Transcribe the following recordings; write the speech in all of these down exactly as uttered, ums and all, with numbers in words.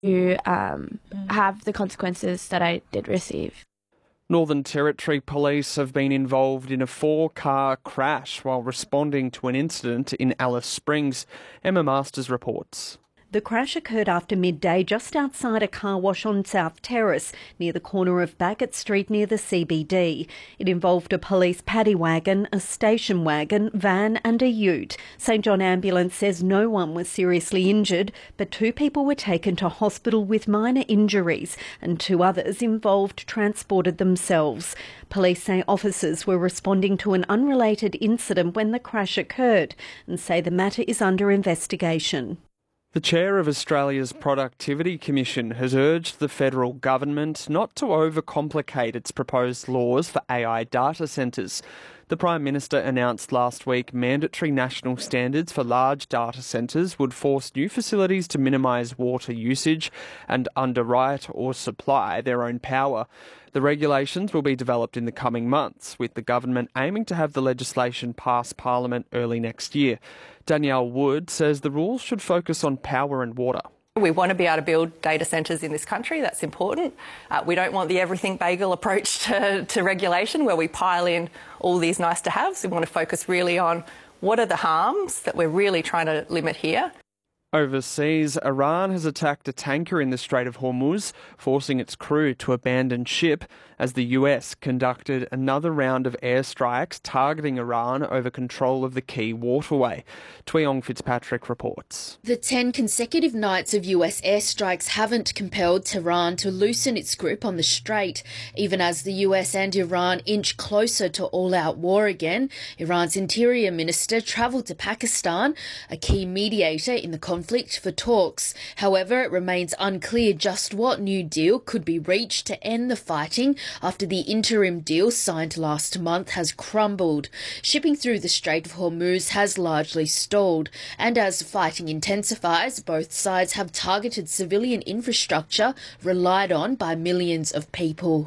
to um, have the consequences that I did receive. Northern Territory Police have been involved in a four-car crash while responding to an incident in Alice Springs. Emma Masters reports. The crash occurred after midday just outside a car wash on South Terrace, near the corner of Bagot Street near the C B D. It involved a police paddy wagon, a station wagon, van and a ute. St John Ambulance says no one was seriously injured, but two people were taken to hospital with minor injuries and two others involved transported themselves. Police say officers were responding to an unrelated incident when the crash occurred and say the matter is under investigation. The chair of Australia's Productivity Commission has urged the federal government not to overcomplicate its proposed laws for A I data centres. The Prime Minister announced last week mandatory national standards for large data centres would force new facilities to minimise water usage and underwrite or supply their own power. The regulations will be developed in the coming months, with the government aiming to have the legislation pass Parliament early next year. Danielle Wood says the rules should focus on power and water. We want to be able to build data centres in this country. That's important. Uh, we don't want the everything bagel approach to, to regulation where we pile in all these nice to haves. We want to focus really on what are the harms that we're really trying to limit here. Overseas, Iran has attacked a tanker in the Strait of Hormuz, forcing its crew to abandon ship as the U S conducted another round of airstrikes targeting Iran over control of the key waterway. Tweong Fitzpatrick reports. The ten consecutive nights of U S airstrikes haven't compelled Tehran to loosen its grip on the strait, even as the U S and Iran inch closer to all-out war again. Iran's interior minister travelled to Pakistan, a key mediator in the conflict, for talks. However, it remains unclear just what new deal could be reached to end the fighting after the interim deal signed last month has crumbled. Shipping through the Strait of Hormuz has largely stalled, and as fighting intensifies, both sides have targeted civilian infrastructure relied on by millions of people.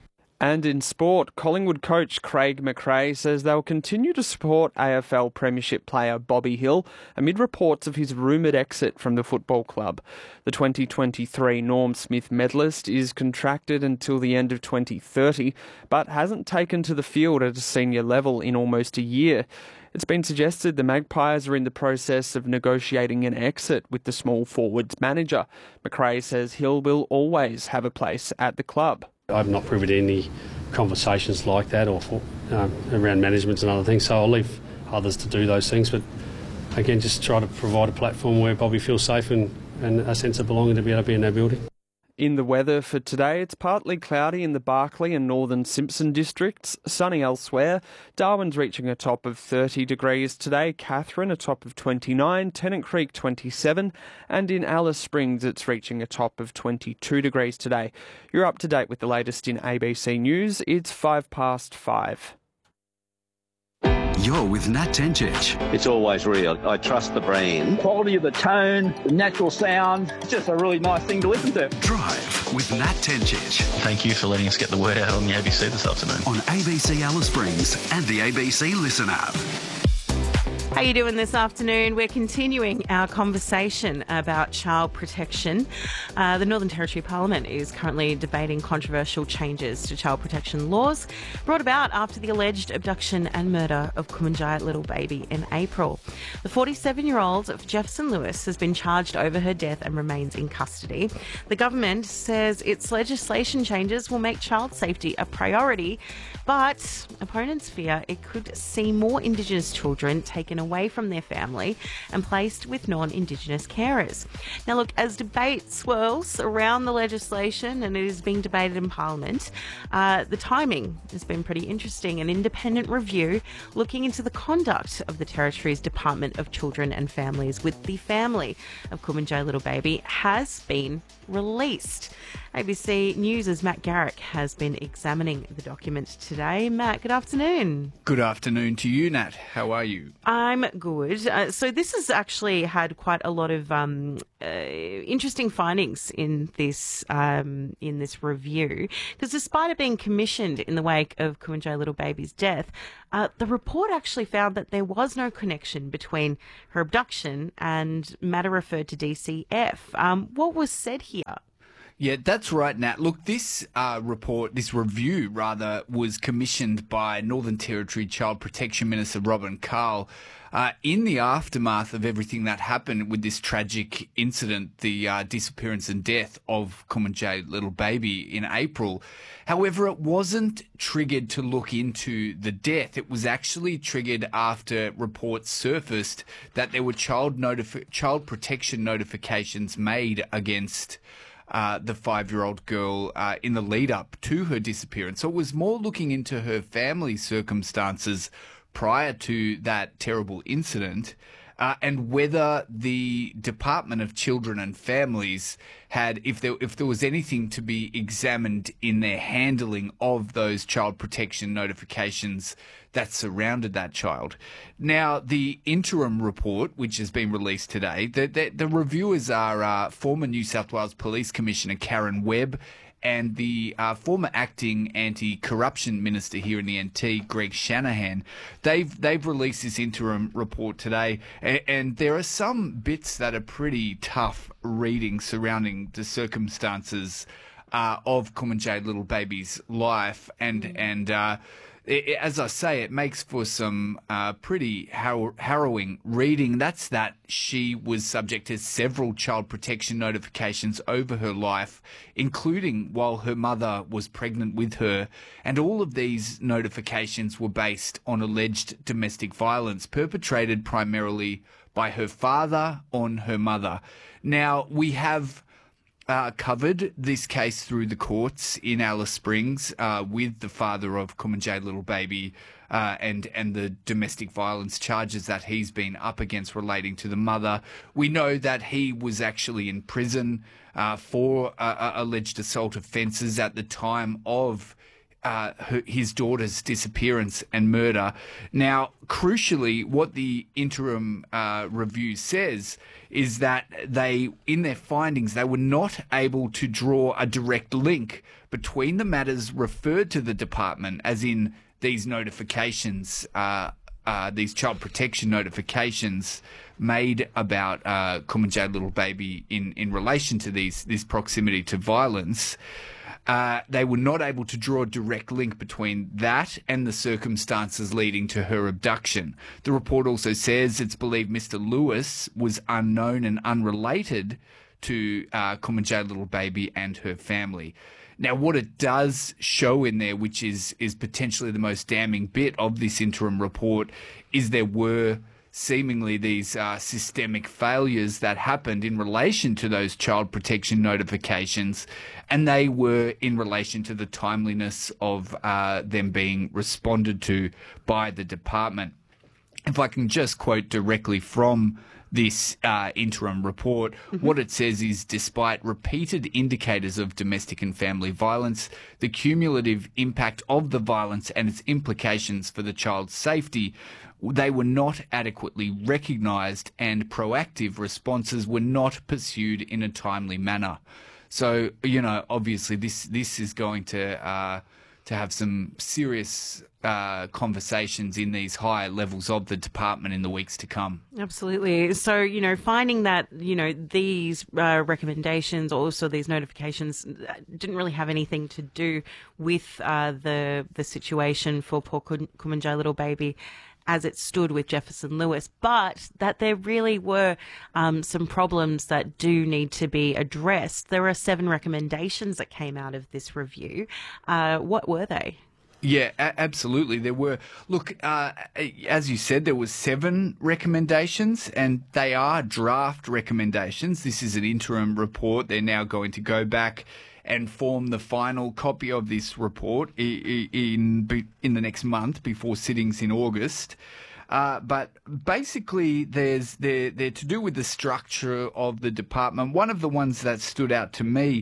And in sport, Collingwood coach Craig McRae says they'll continue to support A F L Premiership player Bobby Hill amid reports of his rumoured exit from the football club. The twenty twenty-three Norm Smith medalist is contracted until the end of twenty thirty, but hasn't taken to the field at a senior level in almost a year. It's been suggested the Magpies are in the process of negotiating an exit with the small forwards manager. McRae says Hill will always have a place at the club. I'm not privy to any conversations like that or for, um, around management and other things, so I'll leave others to do those things. But again, just try to provide a platform where Bobby feels safe and, and a sense of belonging to be able to be in that building. In the weather for today, it's partly cloudy in the Barkly and northern Simpson districts, sunny elsewhere. Darwin's reaching a top of thirty degrees today, Katherine a top of twenty-nine, Tennant Creek twenty-seven, and in Alice Springs it's reaching a top of twenty-two degrees today. You're up to date with the latest in A B C News. It's five past five. You're with Nat Tencic. It's always real. I trust the brand. Quality of the tone, the natural sound. It's just a really nice thing to listen to. Drive with Nat Tencic. Thank you for letting us get the word out on the A B C this afternoon. On A B C Alice Springs and the A B C Listen app. How are you doing this afternoon? We're continuing our conversation about child protection. Uh, the Northern Territory Parliament is currently debating controversial changes to child protection laws brought about after the alleged abduction and murder of Kumanjai little baby in April. The forty-seven-year-old of Jefferson Lewis has been charged over her death and remains in custody. The government says its legislation changes will make child safety a priority, but opponents fear it could see more Indigenous children taken away from their family and placed with non-Indigenous carers. Now look, as debate swirls around the legislation and it is being debated in Parliament, uh, the timing has been pretty interesting. An independent review looking into the conduct of the Territory's Department of Children and Families with the family of Kumanjai little baby has been released. A B C News' Matt Garrick has been examining the document today. Matt, good afternoon. Good afternoon to you, Nat. How are you? I'm good. Uh, so this has actually had quite a lot of um, uh, interesting findings in this um, in this review, because despite it being commissioned in the wake of Kumanjayi Little Baby's death, uh, the report actually found that there was no connection between her abduction and matter referred to D C F. Um, what was said here? Yeah, that's right, Nat. Look, this uh, report, this review, rather, was commissioned by Northern Territory Child Protection Minister Robin Carl uh, in the aftermath of everything that happened with this tragic incident, the uh, disappearance and death of Kumanjayi Little Baby in April. However, it wasn't triggered to look into the death. It was actually triggered after reports surfaced that there were child notifi- child protection notifications made against Uh, the five-year-old girl uh, in the lead-up to her disappearance. So it was more looking into her family circumstances prior to that terrible incident uh, and whether the Department of Children and Families had, if there, if there was anything to be examined in their handling of those child protection notifications that surrounded that child. Now, the interim report, which has been released today, the, the, the reviewers are uh, former New South Wales Police Commissioner Karen Webb and the uh, former acting anti-corruption minister here in the N T, Greg Shanahan. They've they've released this interim report today, and, and there are some bits that are pretty tough reading surrounding the circumstances uh, of Kumanjayi Little Baby's life, and mm. and. Uh, It, as I say, it makes for some uh, pretty har- harrowing reading. That's that she was subject to several child protection notifications over her life, including while her mother was pregnant with her. And all of these notifications were based on alleged domestic violence perpetrated primarily by her father on her mother. Now, we have Uh, covered this case through the courts in Alice Springs uh, with the father of Kumanjayi Little Baby uh, and and the domestic violence charges that he's been up against relating to the mother. We know that he was actually in prison uh, for uh, uh, alleged assault offences at the time of Uh, her, his daughter's disappearance and murder. Now, crucially, what the interim uh, review says is that they, in their findings, they were not able to draw a direct link between the matters referred to the department, as in these notifications, uh, uh, these child protection notifications made about uh, Kumanjayi Little Baby in, in relation to these this proximity to violence. Uh, they were not able to draw a direct link between that and the circumstances leading to her abduction. The report also says it's believed Mister Lewis was unknown and unrelated to uh, Kumanjayi Little Baby and her family. Now, what it does show in there, which is, is potentially the most damning bit of this interim report, is there were seemingly these uh, systemic failures that happened in relation to those child protection notifications, and they were in relation to the timeliness of uh, them being responded to by the department. If I can just quote directly from this uh, interim report, mm-hmm. what it says is, despite repeated indicators of domestic and family violence, the cumulative impact of the violence and its implications for the child's safety, they were not adequately recognised, and proactive responses were not pursued in a timely manner. So, you know, obviously this this is going to uh, to have some serious uh, conversations in these higher levels of the department in the weeks to come. Absolutely. So, you know, finding that, you know, these uh, recommendations, also these notifications, didn't really have anything to do with uh, the the situation for poor Kumanjayi Little Baby as it stood with Jefferson Lewis, but that there really were um, some problems that do need to be addressed. There are seven recommendations that came out of this review. Uh, what were they? Yeah, a- absolutely. There were. Look, uh, as you said, there were seven recommendations, and they are draft recommendations. This is an interim report. They're now going to go back and form the final copy of this report in in, in the next month before sittings in August. Uh, but basically, there's they're, they're to do with the structure of the department. One of the ones that stood out to me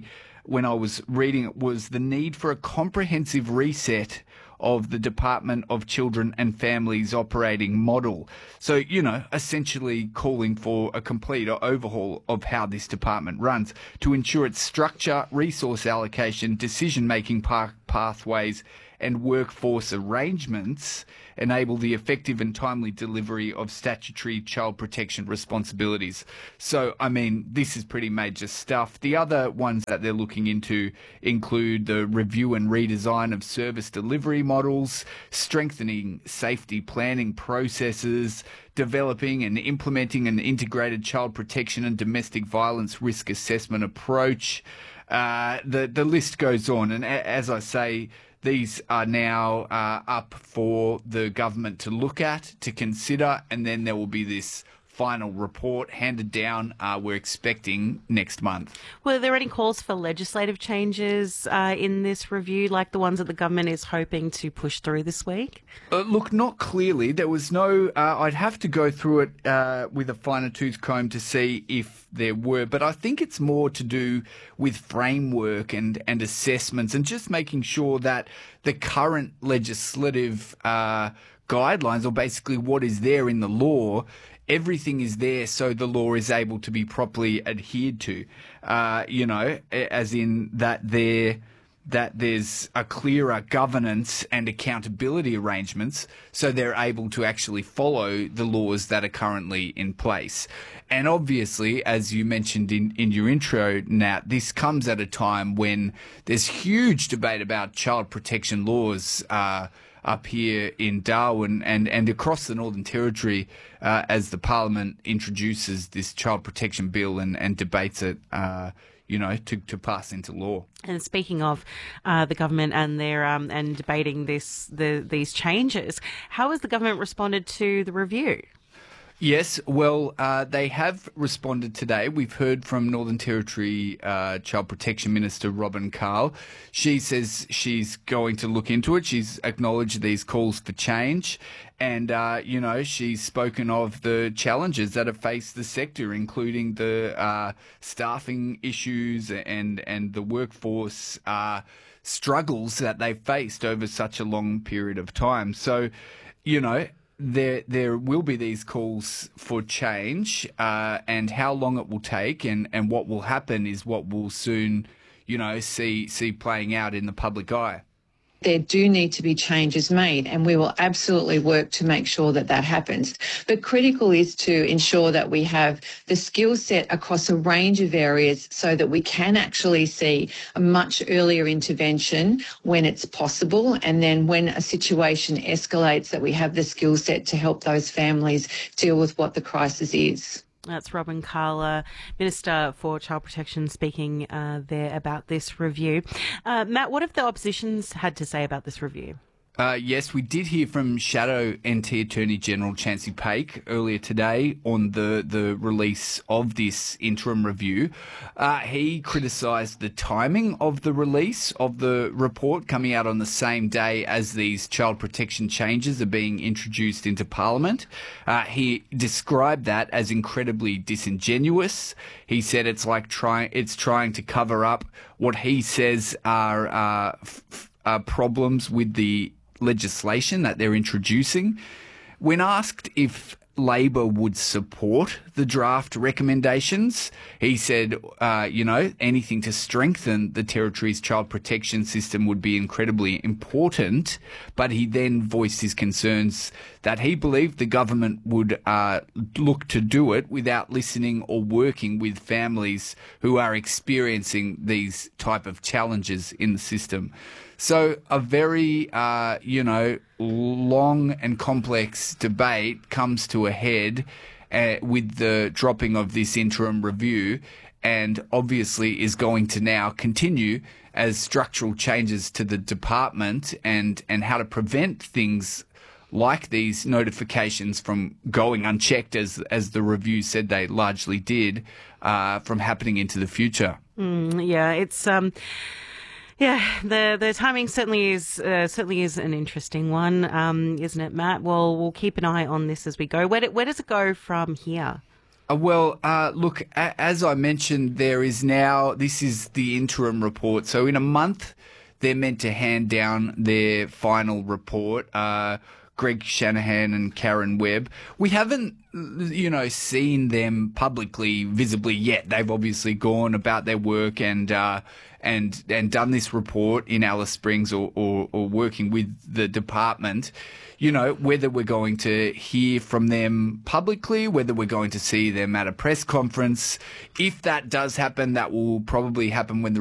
when I was reading it was the need for a comprehensive reset of the Department of Children and Families operating model. So, you know, essentially calling for a complete overhaul of how this department runs to ensure its structure, resource allocation, decision-making pa- pathways and workforce arrangements enable the effective and timely delivery of statutory child protection responsibilities. So, I mean, this is pretty major stuff. The other ones that they're looking into include the review and redesign of service delivery models, strengthening safety planning processes, developing and implementing an integrated child protection and domestic violence risk assessment approach. Uh, the, the list goes on. And a- as I say, these are now uh, up for the government to look at, to consider, and then there will be this final report handed down, uh, we're expecting next month. Were there any calls for legislative changes uh, in this review, like the ones that the government is hoping to push through this week? Uh, look, not clearly. There was no, uh, I'd have to go through it uh, with a finer tooth comb to see if there were, but I think it's more to do with framework and, and assessments and just making sure that the current legislative uh, guidelines, or basically what is there in the law, everything is there so the law is able to be properly adhered to, uh, you know, as in that there that there's a clearer governance and accountability arrangements so they're able to actually follow the laws that are currently in place. And obviously, as you mentioned in, in your intro, Nat, this comes at a time when there's huge debate about child protection laws uh, up here in Darwin and, and across the Northern Territory uh, as the Parliament introduces this child protection bill and, and debates it, uh, you know, to, to pass into law. And speaking of uh, the government and their um, and debating this the these changes, how has the government responded to the review? Yes, well, uh, they have responded today. We've heard from Northern Territory uh, Child Protection Minister Robin Carl. She says she's going to look into it. She's acknowledged these calls for change. And, uh, you know, she's spoken of the challenges that have faced the sector, including the uh, staffing issues and, and the workforce uh, struggles that they've faced over such a long period of time. So, you know, There, there will be these calls for change, uh, and how long it will take and, and what will happen is what we'll soon, you know, see see playing out in the public eye. There do need to be changes made, and we will absolutely work to make sure that that happens. But critical is to ensure that we have the skill set across a range of areas so that we can actually see a much earlier intervention when it's possible, and then when a situation escalates, that we have the skill set to help those families deal with what the crisis is. That's Robin Carl, uh, Minister for Child Protection, speaking uh, there about this review. Uh, Matt, what have the oppositions had to say about this review? Uh, yes, we did hear from Shadow N T Attorney General Chancey Paik earlier today on the, the release of this interim review. Uh, he criticised the timing of the release of the report coming out on the same day as these child protection changes are being introduced into Parliament. Uh, he described that as incredibly disingenuous. He said it's like trying it's trying to cover up what he says are uh, f- uh, problems with the legislation that they're introducing. When asked if Labor would support the draft recommendations, he said, uh, you know, anything to strengthen the Territory's child protection system would be incredibly important. But he then voiced his concerns that he believed the government would uh, look to do it without listening or working with families who are experiencing these type of challenges in the system. So a very, uh, you know, long and complex debate comes to a head uh, with the dropping of this interim review, and obviously is going to now continue as structural changes to the department and, and how to prevent things like these notifications from going unchecked, as as the review said they largely did, uh, from happening into the future. Mm, yeah, it's... um. Yeah, the the timing certainly is uh, certainly is an interesting one, um, isn't it, Matt? Well, we'll keep an eye on this as we go. Where do, where does it go from here? Uh, well, uh, look, a- as I mentioned, there is now, this is the interim report. So in a month, they're meant to hand down their final report. Uh, Greg Shanahan and Karen Webb. We haven't, you know, seen them publicly, visibly yet. They've obviously gone about their work and uh, and and done this report in Alice Springs or, or, or working with the department. You know, whether we're going to hear from them publicly, whether we're going to see them at a press conference. If that does happen, that will probably happen when the